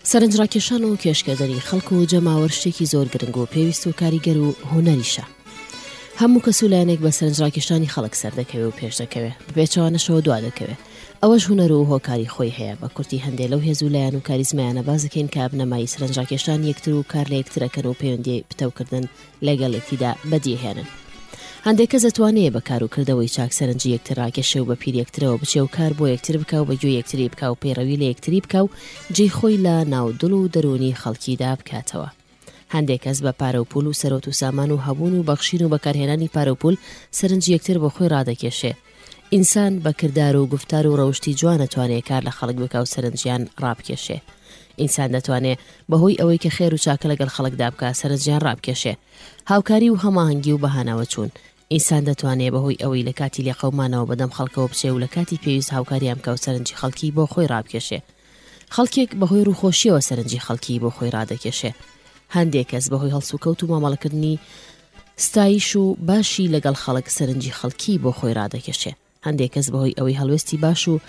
سەرنجڕاکێشان و کێشکردنی خەڵک و جەماوەر شتێکی زۆر گرنگ و پێویست و کاریگەر و هونەریشە. هەموو کەس و لایەنێک بە سەرنجڕاکێشانی خەڵک سەردەکەوێ و پێش دەکەوێ، بپێچەوانەشەوە دوا دەکەوێ. ئەوەش هونەر و هۆکاری خۆی هەیە. بە کورتی هەندێک لەو هێز و لایەن و کاریزمایانە بازەکەین کە بنەمای سەرنجڕاکێشان یەکتر و کار لە یەکترەکەن و پەیوەندی پتەوکردن لەگەڵ یەکتیدا بەدیهێنن. هەندێک کەس دەتوانێت بە کار و کردەوەی چاک سەرنجی یەکتر ڕاکێشێ و بە پیر یەکترەوە بچێ و کار بۆ یەکتر بکە و بەگوێ یەکتری بکە و پەیڕەوی لە یەکتری بکە و جێی خۆی لە ناودڵ و دەرونی خەڵکیدا بکاتەوە. هەندێک کەس بە پارە و پول و سەرۆت و سامان و هەبوون و بەخشین و بەکارهێنانی پارە و پول سەرنجی یەکتر بۆ خۆی ڕادەکێشێ. ئینسان بە کردار و گفتار و ڕەوشتی جوان دەتوانێت کار لە خەڵک بکە و سەرنجیان ڕابکێشێ. ئینسان دەتوانێت بەهۆی ئەوەی کە خێر و چاکە لەگەڵ خەڵکدا بکە سەرنجیان ڕابکێشێ. هاوکاری و هەماهەنگی و بەهانەوە چوون. ئینسان دەتوانێت بەهۆی ئەوەی لە کاتی لێقەومانەوە بەدەم خەڵکەوە بچێ و لە کاتی پێویست هاوکاریان بکە و سەرنجی خەڵکی بۆ خۆی ڕابکێشێ. خەڵکێک بەهۆی ڕووخۆشیەوە سەرنجی خەڵکی بۆ خۆی ڕادەکێشێ. هەندێک کەس بەهۆی هەڵسوکەوت و مامەڵەکردنی ستایش و باشی لەگەڵ خەڵک سەرنجی خەڵکی بۆ خۆی ڕادەکێشێ. هەندێک کەس بەهۆی ئەوەی هەڵوێستی باش و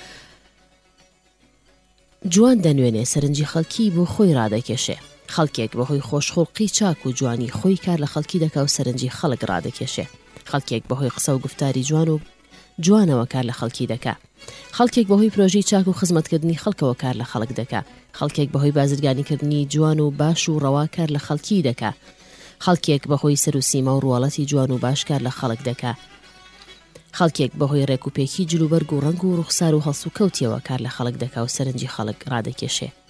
جوان دەنوێنێ سەرنجی خەڵکی بۆ خۆی ڕادەکێشێ. خەڵکێک بەهۆی خۆشخۆڵقی چاک و جوانی خۆی کار لە خەڵکی دەکا و سەرنجی خەڵک ڕادەکێشێ. خەڵکێک بەهۆی قسە و گفتاری جوان و جوانەوە کار لە خەڵکی دەکا. خەڵکێک بەهۆی پرۆژەی چاک و خزمەتکردنی خەڵکەوە کار لە خەڵک دەکا. خەڵکێک بەهۆی بازرگانیکردنی جوان و باش و ڕەوا کار لە خەڵکی دەکا. خەڵکێک بەهۆی سەر و سیما و ڕواڵەتی جوان و باش کار لە خەڵک دەکا. خەڵکێک بەهۆی ڕێک و پێکی جلوبەرگ و ڕەنگ و ڕوخسار و هەڵسوکەوتیەوە کار لە خەڵک دەکا و سەرنجی خەڵک ڕادەکێشێ.